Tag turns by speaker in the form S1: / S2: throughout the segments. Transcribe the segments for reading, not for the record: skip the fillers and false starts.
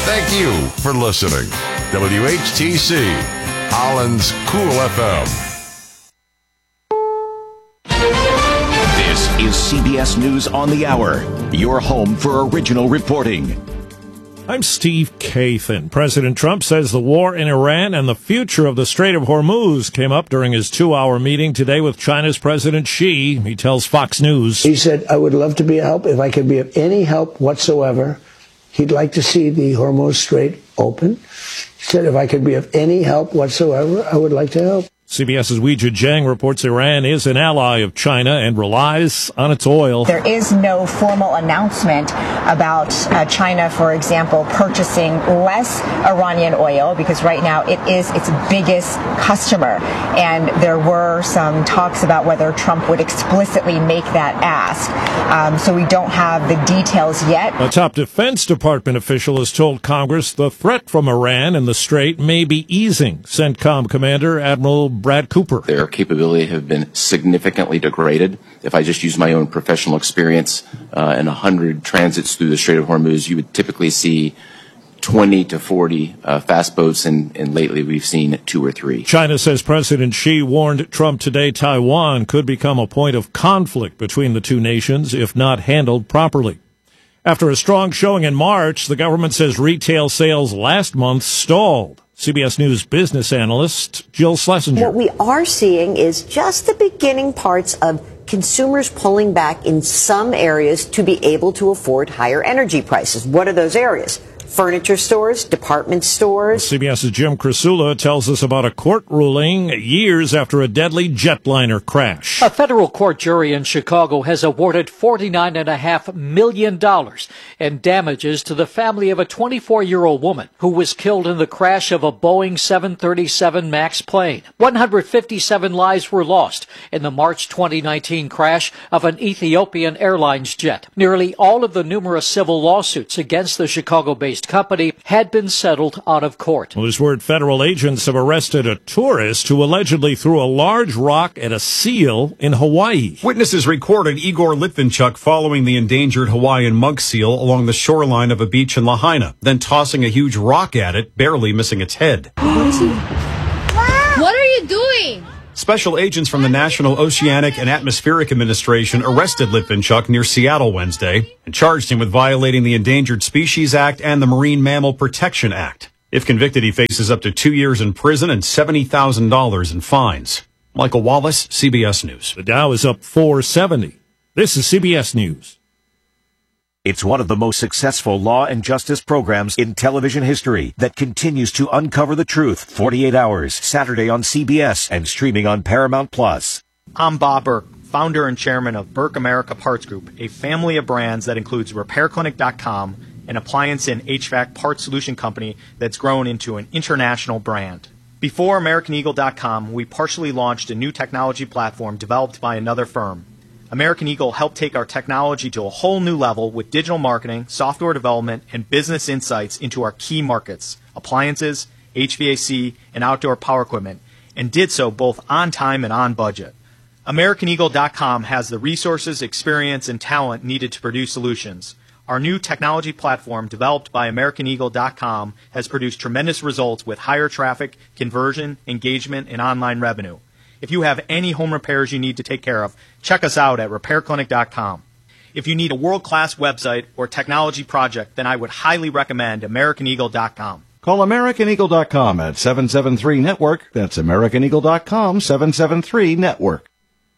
S1: Thank you for listening. WHTC, Holland's Cool FM.
S2: This is CBS News on the Hour, your home for original reporting.
S3: I'm Steve Kathan. President Trump says the war in Iran and the future of the Strait of Hormuz came up during his 2-hour meeting today with China's President Xi. He tells Fox News.
S4: He said, I would love to be a help. If I could be of any help whatsoever, he'd like to see the Hormuz Strait open. He said, if I could be of any help whatsoever, I would like to help.
S3: CBS's Weijia Jiang reports Iran is an ally of China and relies on its oil.
S5: There is no formal announcement about China, for example, purchasing less Iranian oil, because right now it is its biggest customer. And there were some talks about whether Trump would explicitly make that ask. So we don't have the details yet.
S3: A top Defense Department official has told Congress the threat from Iran and the Strait may be easing. CENTCOM Commander Admiral Brad Cooper.
S6: Their capability have been significantly degraded. If I just use my own professional experience, in 100 transits through the Strait of Hormuz, you would typically see 20 to 40 fast boats, and lately we've seen 2 or 3.
S3: China says President Xi warned Trump today Taiwan could become a point of conflict between the two nations if not handled properly. After a strong showing in March, the government says retail sales last month stalled. CBS News business analyst Jill Schlesinger.
S7: What we are seeing is just the beginning parts of consumers pulling back in some areas to be able to afford higher energy prices. What are those areas? Furniture stores, department stores.
S3: CBS's Jim Krasula tells us about a court ruling years after a deadly jetliner crash.
S8: A federal court jury in Chicago has awarded $49.5 million in damages to the family of a 24-year-old woman who was killed in the crash of a Boeing 737 MAX plane. 157 lives were lost in the March 2019 crash of an Ethiopian Airlines jet. Nearly all of the numerous civil lawsuits against the Chicago-based company had been settled out of court.
S3: Well, there's word federal agents have arrested a tourist who allegedly threw a large rock at a seal in Hawaii.
S9: Witnesses recorded Igor Litvinchuk following the endangered Hawaiian monk seal along the shoreline of a beach in Lahaina, then tossing a huge rock at it, barely missing its head.
S10: What are you doing?
S9: Special agents from the National Oceanic and Atmospheric Administration arrested Litvinchuk near Seattle Wednesday and charged him with violating the Endangered Species Act and the Marine Mammal Protection Act. If convicted, he faces up to 2 years in prison and $70,000 in fines. Michael Wallace, CBS News.
S3: The Dow is up 470. This is CBS News.
S2: It's one of the most successful law and justice programs in television history that continues to uncover the truth 48 hours, Saturday on CBS and streaming on Paramount Plus.
S11: I'm Bob Burke, founder and chairman of Burke America Parts Group, a family of brands that includes RepairClinic.com, an appliance and HVAC parts solution company that's grown into an international brand. Before AmericanEagle.com, we partially launched a new technology platform developed by another firm. American Eagle helped take our technology to a whole new level with digital marketing, software development, and business insights into our key markets, appliances, HVAC, and outdoor power equipment, and did so both on time and on budget. AmericanEagle.com has the resources, experience, and talent needed to produce solutions. Our new technology platform, developed by AmericanEagle.com, has produced tremendous results with higher traffic, conversion, engagement, and online revenue. If you have any home repairs you need to take care of, check us out at RepairClinic.com. If you need a world-class website or technology project, then I would highly recommend AmericanEagle.com.
S12: Call AmericanEagle.com at 773-NETWORK. That's AmericanEagle.com, 773-NETWORK.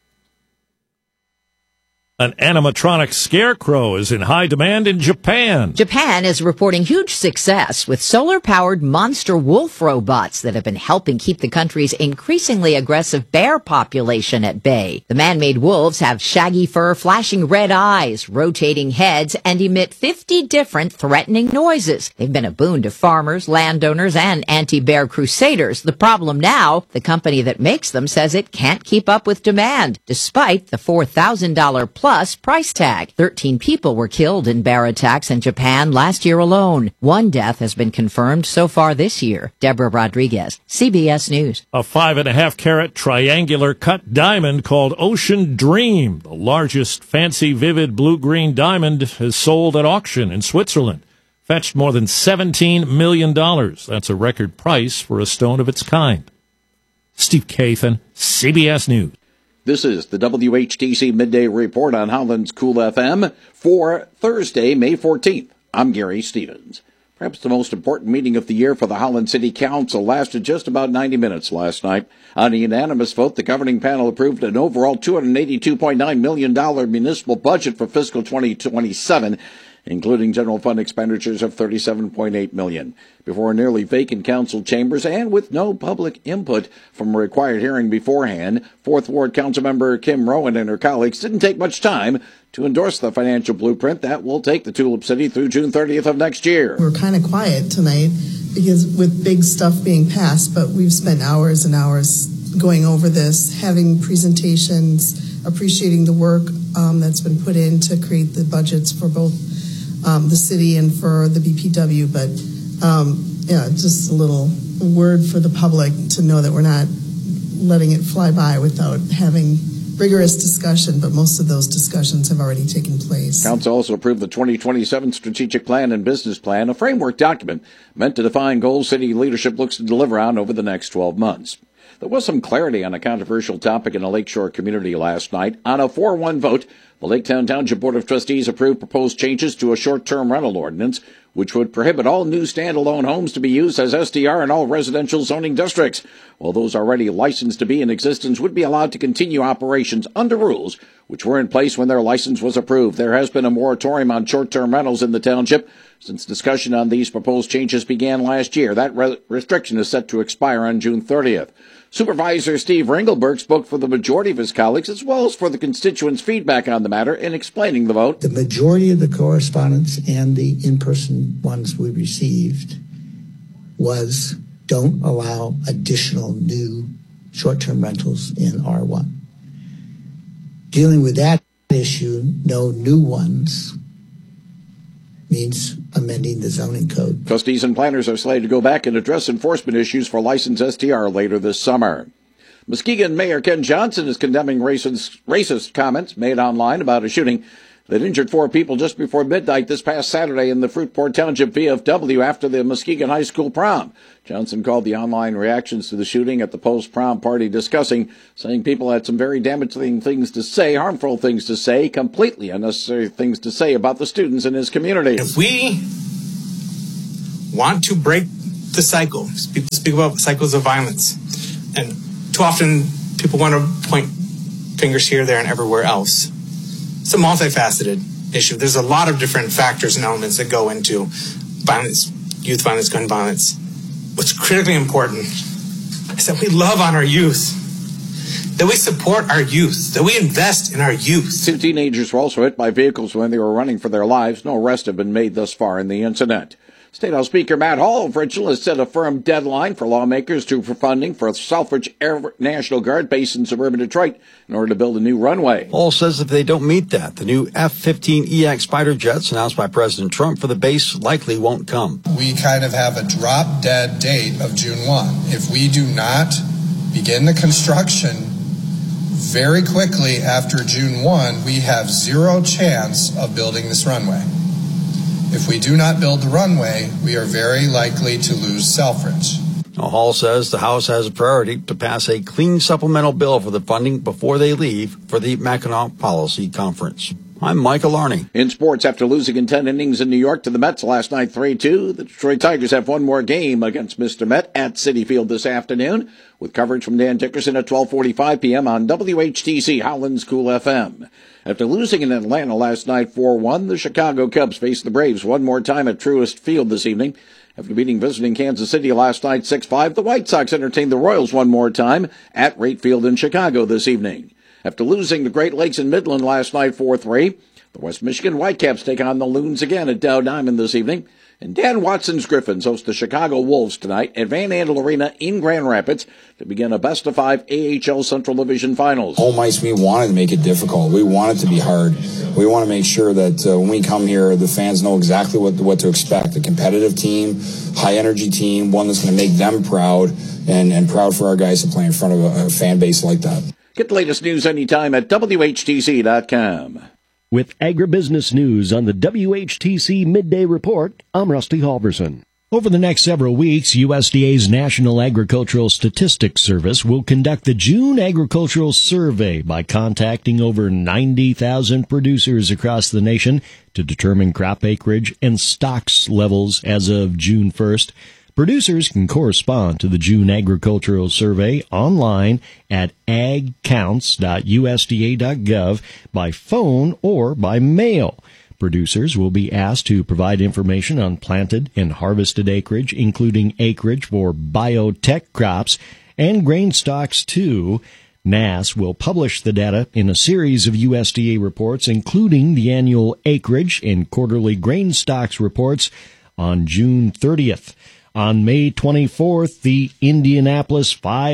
S3: An animatronic scarecrow is in high demand in Japan.
S13: Japan is reporting huge success with solar-powered monster wolf robots that have been helping keep the country's increasingly aggressive bear population at bay. The man-made wolves have shaggy fur, flashing red eyes, rotating heads, and emit 50 different threatening noises. They've been a boon to farmers, landowners, and anti-bear crusaders. The problem now, the company that makes them says it can't keep up with demand, despite the $4,000 plus price tag. 13 people were killed in bear attacks in Japan last year alone. One death has been confirmed so far this year. Deborah Rodriguez, CBS News.
S3: A 5.5-carat triangular cut diamond called Ocean Dream, the largest fancy vivid blue-green diamond, is sold at auction in Switzerland. fetched more than $17 million. That's a record price for a stone of its kind. Steve Kathan, CBS News.
S14: This is the WHTC Midday Report on Holland's Cool FM for Thursday, May 14th. I'm Gary Stevens. Perhaps the most important meeting of the year for the Holland City Council lasted just about 90 minutes last night. On a unanimous vote, the governing panel approved an overall $282.9 million municipal budget for fiscal 2027, including general fund expenditures of $37.8 million. Before nearly vacant council chambers and with no public input from a required hearing beforehand, 4th Ward Councilmember Kim Rowan and her colleagues didn't take much time to endorse the financial blueprint that will take the Tulip City through June 30th of next year.
S15: We're kind of quiet tonight because with big stuff being passed, but we've spent hours and hours going over this, having presentations, appreciating the work that's been put in to create the budgets for both the city and for the BPW. But just a little word for the public to know that we're not letting it fly by without having rigorous discussion, but most of those discussions have already taken place.
S14: Council also approved the 2027 Strategic Plan and Business Plan, a framework document meant to define goals city leadership looks to deliver on over the next 12 months. There was some clarity on a controversial topic in a Lakeshore community last night. On a 4-1 vote, the Laketown Township Board of Trustees approved proposed changes to a short-term rental ordinance, which would prohibit all new standalone homes to be used as STR in all residential zoning districts, while those already licensed to be in existence would be allowed to continue operations under rules which were in place when their license was approved. There has been a moratorium on short-term rentals in the township since discussion on these proposed changes began last year. That restriction is set to expire on June 30th. Supervisor Steve Ringelberg spoke for the majority of his colleagues as well as for the constituents' feedback on the matter in explaining the vote.
S4: The majority of the correspondence and the in-person ones we received was don't allow additional new short-term rentals in R1. Dealing with that issue, no new ones, means amending the zoning code.
S14: Trustees and planners are slated to go back and address enforcement issues for licensed STR later this summer. Muskegon Mayor Ken Johnson is condemning racist comments made online about a shooting that injured 4 people just before midnight this past Saturday in the Fruitport Township VFW after the Muskegon High School prom. Johnson called the online reactions to the shooting at the post-prom party disgusting, saying people had some very damaging things to say, harmful things to say, completely unnecessary things to say about the students in his community.
S16: If we want to break the cycle, people speak about cycles of violence, and too often people want to point fingers here, there, and everywhere else. It's a multifaceted issue. There's a lot of different factors and elements that go into violence, youth violence, gun violence. What's critically important is that we love on our youth, that we support our youth, that we invest in our youth.
S14: 2 teenagers were also hit by vehicles when they were running for their lives. No arrests have been made thus far in the incident. State House Speaker Matt Hall of Richland has set a firm deadline for lawmakers for funding for Selfridge Air National Guard base in suburban Detroit in order to build a new runway.
S17: Hall says if they don't meet that, the new F-15EX fighter jets announced by President Trump for the base likely won't come.
S18: We kind of have a drop-dead date of June 1. If we do not begin the construction very quickly after June 1, we have zero chance of building this runway. If we do not build the runway, we are very likely to lose Selfridge.
S17: Hall says the House has a priority to pass a clean supplemental bill for the funding before they leave for the Mackinac Policy Conference. I'm Michael Arney.
S14: In sports, after losing in 10 innings in New York to the Mets last night 3-2, the Detroit Tigers have one more game against Mr. Met at Citi Field this afternoon, with coverage from Dan Dickerson at 12:45 p.m. on WHTC Holland's Cool FM. After losing in Atlanta last night 4-1, the Chicago Cubs face the Braves one more time at Truist Field this evening. After beating visiting Kansas City last night 6-5, the White Sox entertained the Royals one more time at Rate Field in Chicago this evening. After losing the Great Lakes in Midland last night 4-3, the West Michigan Whitecaps take on the Loons again at Dow Diamond this evening. And Dan Watson's Griffins host the Chicago Wolves tonight at Van Andel Arena in Grand Rapids to begin a best-of-5 AHL Central Division Finals.
S19: Home ice, we wanted to make it difficult. We want it to be hard. We want to make sure that when we come here, the fans know exactly what to expect. A competitive team, high-energy team, one that's going to make them proud, and proud for our guys to play in front of a fan base like that.
S14: Get the latest news anytime at WHTC.com.
S20: With agribusiness news on the WHTC Midday Report, I'm Rusty Halverson. Over the next several weeks, USDA's National Agricultural Statistics Service will conduct the June Agricultural Survey by contacting over 90,000 producers across the nation to determine crop acreage and stocks levels as of June 1st. Producers can correspond to the June Agricultural Survey online at agcounts.usda.gov by phone or by mail. Producers will be asked to provide information on planted and harvested acreage, including acreage for biotech crops and grain stocks, too. NASS will publish the data in a series of USDA reports, including the annual acreage and quarterly grain stocks reports on June 30th. On May 24th, the Indianapolis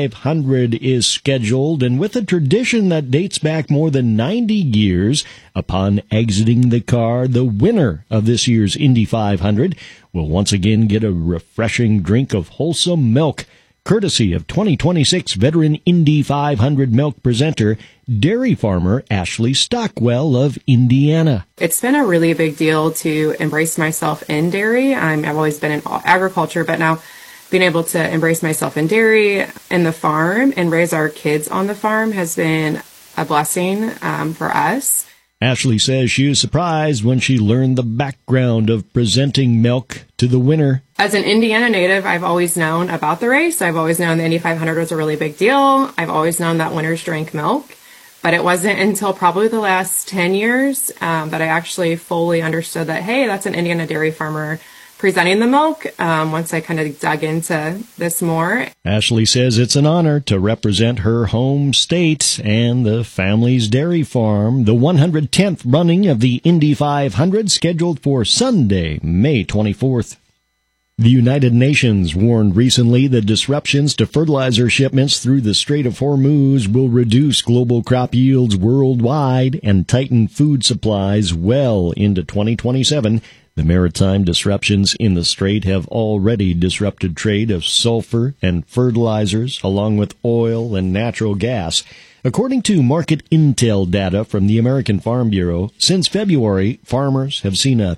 S20: 500 is scheduled, and with a tradition that dates back more than 90 years, upon exiting the car, the winner of this year's Indy 500 will once again get a refreshing drink of wholesome milk, courtesy of 2026 veteran Indy 500 milk presenter, dairy farmer Ashley Stockwell of Indiana.
S21: It's been a really big deal to embrace myself in dairy. I've always been in agriculture, but now being able to embrace myself in dairy and the farm and raise our kids on the farm has been a blessing for us.
S20: Ashley says she was surprised when she learned the background of presenting milk to the winner.
S21: As an Indiana native, I've always known about the race. I've always known the Indy 500 was a really big deal. I've always known that winners drank milk. But it wasn't until probably the last 10 years that I actually fully understood that, hey, that's an Indiana dairy farmer presenting the milk, once I kind of dug into this more.
S20: Ashley says it's an honor to represent her home state and the family's dairy farm. The 110th running of the Indy 500 scheduled for Sunday, May 24th. The United Nations warned recently that disruptions to fertilizer shipments through the Strait of Hormuz will reduce global crop yields worldwide and tighten food supplies well into 2027. The maritime disruptions in the strait have already disrupted trade of sulfur and fertilizers, along with oil and natural gas. According to market intel data from the American Farm Bureau, since February, farmers have seen a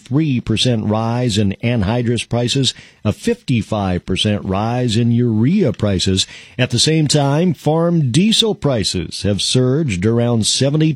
S20: 33% rise in anhydrous prices, a 55% rise in urea prices. At the same time, farm diesel prices have surged around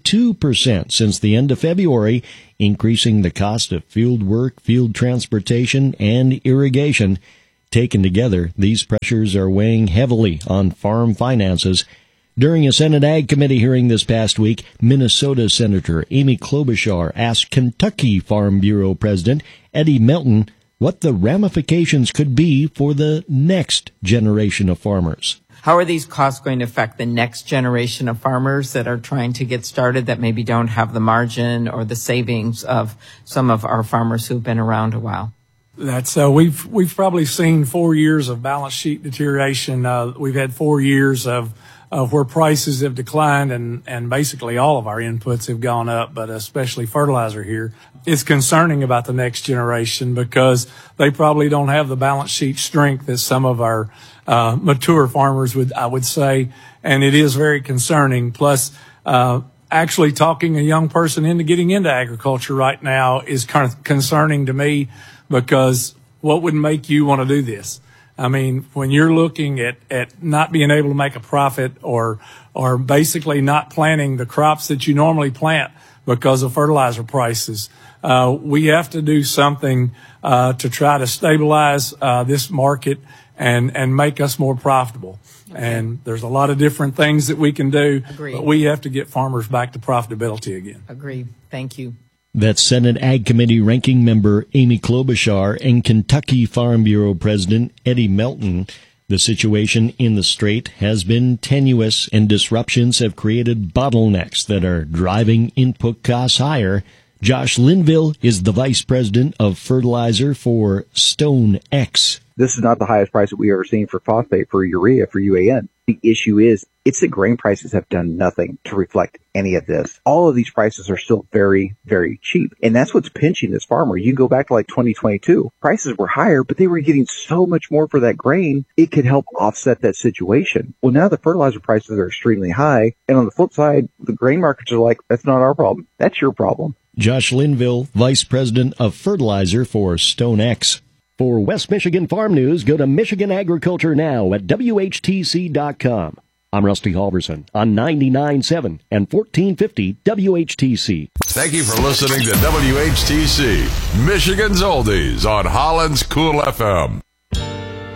S20: 72% since the end of February, increasing the cost of field work, field transportation, and irrigation. Taken together, these pressures are weighing heavily on farm finances. During a Senate Ag Committee hearing this past week, Minnesota Senator Amy Klobuchar asked Kentucky Farm Bureau President Eddie Melton what the ramifications could be for the next generation of farmers.
S22: How are these costs going to affect the next generation of farmers that are trying to get started that maybe don't have the margin or the savings of some of our farmers who've been around a while?
S23: That's we've probably seen 4 years of balance sheet deterioration. We've had 4 years of where prices have declined and basically all of our inputs have gone up, but especially fertilizer here. It's concerning about the next generation because they probably don't have the balance sheet strength that some of our mature farmers I would say, and it is very concerning. Plus, actually talking a young person into getting into agriculture right now is kind of concerning to me because what would make you want to do this? I mean, when you're looking at not being able to make a profit or basically not planting the crops that you normally plant because of fertilizer prices, we have to do something to try to stabilize this market and make us more profitable. Okay. And there's a lot of different things that we can do, but we have to get farmers back to profitability again.
S22: Agree. Thank you.
S20: That's Senate Ag Committee Ranking Member Amy Klobuchar and Kentucky Farm Bureau President Eddie Melton. The situation in the strait has been tenuous, and disruptions have created bottlenecks that are driving input costs higher. Josh Linville is the Vice President of Fertilizer for StoneX.
S24: This is not the highest price that we've ever seen for phosphate, for urea, for UAN.
S1: The issue is, it's that grain prices have done nothing to reflect any of this. All of these prices are still very, very cheap. And that's what's pinching this farmer. You go back to like 2022, prices were higher, but they were getting so much more for that grain, it could help offset that situation. Well, now the fertilizer prices are extremely high. And on the flip side, the grain markets are like, that's not our problem. That's your problem.
S20: Josh Linville, Vice President of Fertilizer for StoneX. For West Michigan Farm News, go to Michigan Agriculture Now at WHTC.com. I'm Rusty Halverson on 99.7 and 1450 WHTC.
S5: Thank you for listening to WHTC, Michigan's Oldies on Holland's Cool FM.